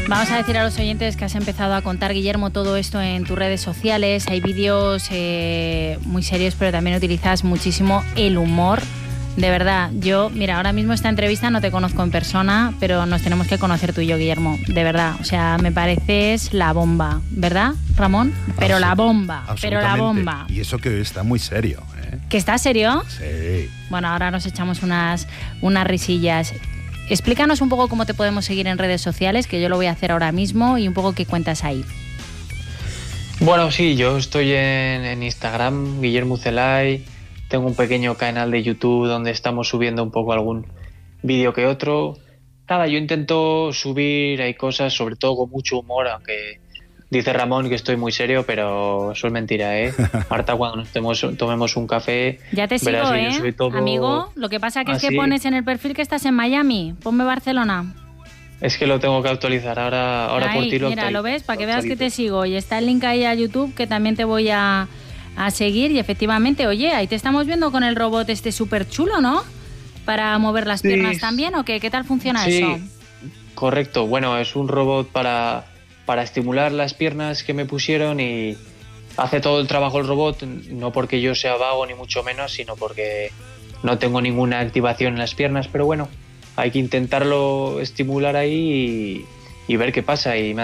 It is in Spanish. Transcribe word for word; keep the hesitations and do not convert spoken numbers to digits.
Vamos a decir a los oyentes que has empezado a contar, Guillermo, todo esto en tus redes sociales. Hay vídeos eh, muy serios, pero también utilizas muchísimo el humor. De verdad, yo, mira, ahora mismo esta entrevista no te conozco en persona, pero nos tenemos que conocer tú y yo, Guillermo. De verdad, o sea, me pareces la bomba, ¿verdad, Ramón? Pero la bomba, pero la bomba. Y eso que hoy está muy serio, ¿eh? ¿Que está serio? Sí. Bueno, ahora nos echamos unas, unas risillas. Explícanos un poco cómo te podemos seguir en redes sociales, que yo lo voy a hacer ahora mismo, y un poco qué cuentas ahí. Bueno, sí, yo estoy en, en Instagram, Guillermo Celay. Tengo un pequeño canal de YouTube donde estamos subiendo un poco algún vídeo que otro. Nada, yo intento subir, hay cosas, sobre todo con mucho humor, aunque dice Ramón que estoy muy serio, pero eso es mentira, ¿eh? Ahorita cuando nos tomemos, tomemos un café... Ya te sigo, ¿eh? Yo soy todo... Amigo, lo que pasa que ¿Ah, es que sí? Pones en el perfil que estás en Miami. Ponme Barcelona. Es que lo tengo que actualizar, ahora, ahora ahí, por ti lo mira, actualizo. lo ves, para que veas que te sigo. Y está el link ahí a YouTube, que también te voy a... a seguir, y efectivamente, oye, ahí te estamos viendo con el robot este súper chulo, ¿no? Para mover las piernas sí. también, ¿o qué? ¿Qué tal funciona sí, eso? Correcto, bueno, es un robot para, para estimular las piernas que me pusieron y hace todo el trabajo el robot, no porque yo sea vago ni mucho menos, sino porque no tengo ninguna activación en las piernas, pero bueno, hay que intentarlo estimular ahí y, y ver qué pasa, y me